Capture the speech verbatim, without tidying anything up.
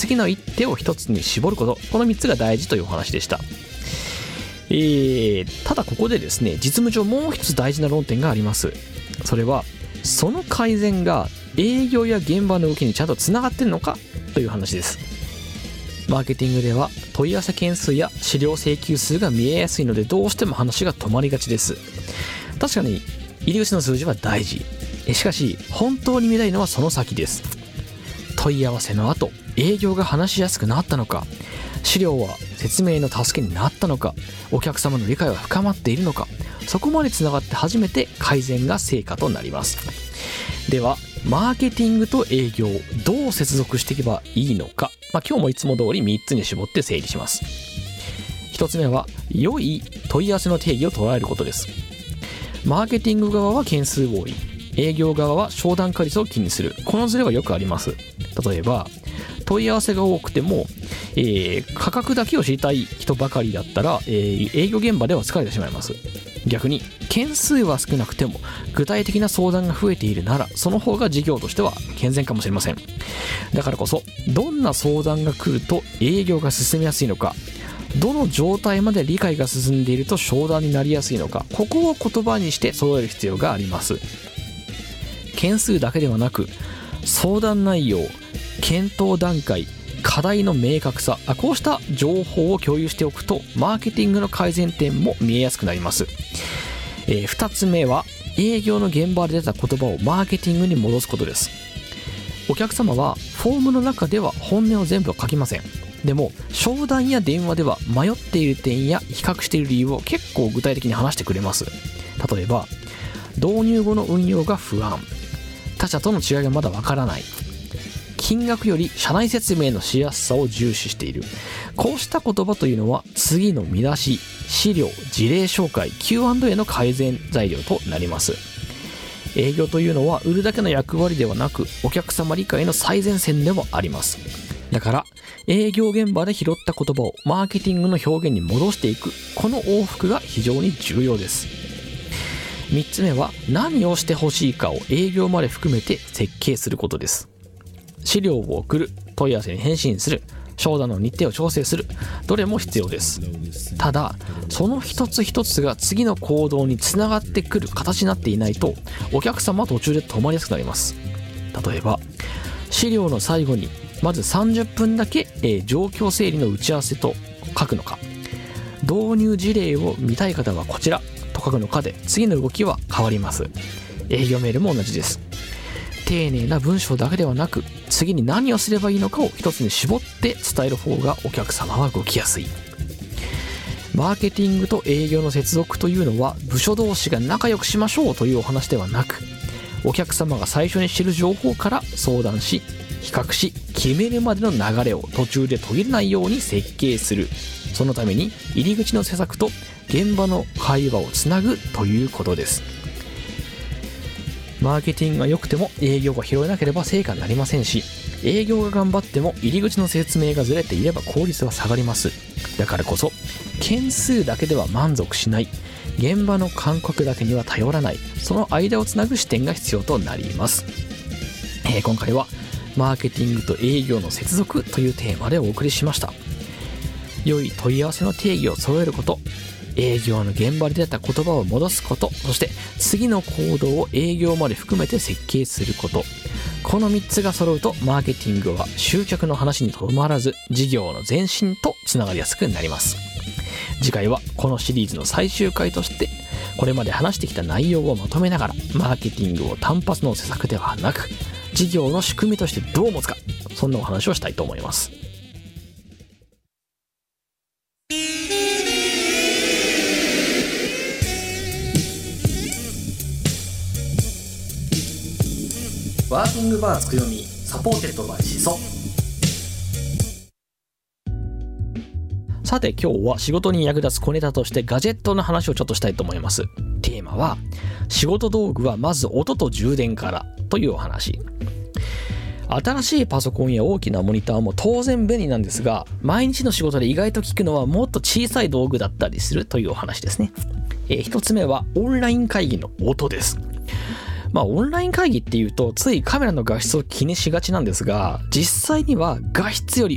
次の一手を一つに絞ること、このみっつが大事というお話でした。えー、ただここでですね、実務上もう一つ大事な論点があります。それはその改善が営業や現場の動きにちゃんとつながっているのかという話です。マーケティングでは問い合わせ件数や資料請求数が見えやすいので、どうしても話が止まりがちです。確かに入り口の数字は大事。しかし本当に見たいのはその先です。問い合わせの後、営業が話しやすくなったのか、資料は説明の助けになったのか、お客様の理解は深まっているのか、そこまでつながって初めて改善が成果となります。ではマーケティングと営業どう接続していけばいいのか、まあ、今日もいつも通りみっつに絞って整理します。ひとつめは良い問い合わせの定義を捉えることです。マーケティング側は件数多い、営業側は商談化率を気にする。このズレはよくあります。例えば問い合わせが多くても、えー、価格だけを知りたい人ばかりだったら、えー、営業現場では疲れてしまいます。逆に件数は少なくても具体的な相談が増えているなら、その方が事業としては健全かもしれません。だからこそどんな相談が来ると営業が進みやすいのか、どの状態まで理解が進んでいると商談になりやすいのか、ここを言葉にして揃える必要があります。件数だけではなく相談内容、検討段階、課題の明確さ、こうした情報を共有しておくとマーケティングの改善点も見えやすくなります。えー、ふたつめは営業の現場で出た言葉をマーケティングに戻すことです。お客様はフォームの中では本音を全部は書きません。でも商談や電話では迷っている点や比較している理由を結構具体的に話してくれます。例えば導入後の運用が不安、他社との違いがまだわからない、金額より社内説明のしやすさを重視している。こうした言葉というのは次の見出し、資料、事例紹介、キューアンドエー の改善材料となります。営業というのは売るだけの役割ではなく、お客様理解の最前線でもあります。だから営業現場で拾った言葉をマーケティングの表現に戻していく、この往復が非常に重要です。みっつめは何をしてほしいかを営業まで含めて設計することです。資料を送る、問い合わせに返信する、商談の日程を調整する、どれも必要です。ただその一つ一つが次の行動につながってくる形になっていないと、お客様は途中で止まりやすくなります。例えば資料の最後にまずさんじゅっぷんだけ、えー、状況整理の打ち合わせと書くのか、導入事例を見たい方はこちらと書くのかで次の動きは変わります。営業メールも同じです。丁寧な文章だけではなく、次に何をすればいいのかを一つに絞って伝える方がお客様は動きやすい。マーケティングと営業の接続というのは部署同士が仲良くしましょうというお話ではなく、お客様が最初に知る情報から相談し、比較し、決めるまでの流れを途中で途切れないように設計する。そのために入り口の施策と現場の会話をつなぐということです。マーケティングが良くても営業が拾えなければ成果になりませんし、営業が頑張っても入り口の説明がずれていれば効率は下がります。だからこそ件数だけでは満足しない、現場の感覚だけには頼らない、その間をつなぐ視点が必要となります。えー、今回はマーケティングと営業の接続というテーマでお送りしました。良い問い合わせの定義を揃えること、営業の現場で出た言葉を戻すこと、そして次の行動を営業まで含めて設計すること、このみっつが揃うとマーケティングは集客の話にとどまらず事業の前進とつながりやすくなります。次回はこのシリーズの最終回としてこれまで話してきた内容をまとめながら、マーケティングを単発の施策ではなく事業の仕組みとしてどう持つか、そんなお話をしたいと思います。ワーキングバーつくよみサポーテッドバイシソ。さて今日は仕事に役立つ小ネタとしてガジェットの話をちょっとしたいと思います。テーマは仕事道具はまず音と充電からというお話。新しいパソコンや大きなモニターも当然便利なんですが、毎日の仕事で意外と聞くのはもっと小さい道具だったりするというお話ですね。えー、一つ目はオンライン会議の音です。まあオンライン会議っていうとついカメラの画質を気にしがちなんですが、実際には画質より